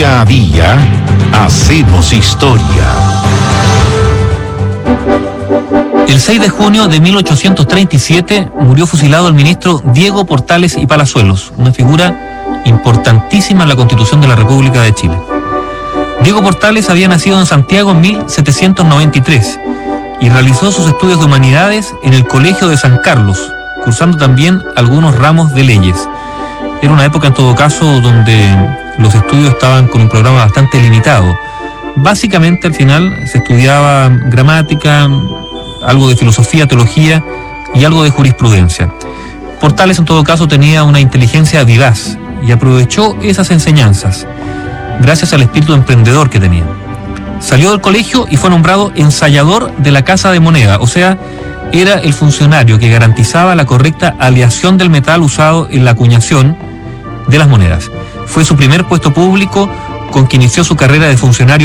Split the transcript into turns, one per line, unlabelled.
Día a día hacemos historia.
El 6 de junio de 1837 murió fusilado el ministro Diego Portales y Palazuelos, una figura importantísima en la Constitución de la República de Chile. Diego Portales había nacido en Santiago en 1793 y realizó sus estudios de humanidades en el Colegio de San Carlos, cursando también algunos ramos de leyes. Era una época, en todo caso, donde los estudios estaban con un programa bastante limitado. Básicamente, al final, se estudiaba gramática, algo de filosofía, teología y algo de jurisprudencia. Portales, en todo caso, tenía una inteligencia vivaz y aprovechó esas enseñanzas gracias al espíritu emprendedor que tenía. Salió del colegio y fue nombrado ensayador de la Casa de Moneda, o sea, era el funcionario que garantizaba la correcta aleación del metal usado en la acuñación de las monedas. Fue su primer puesto público con que inició su carrera de funcionario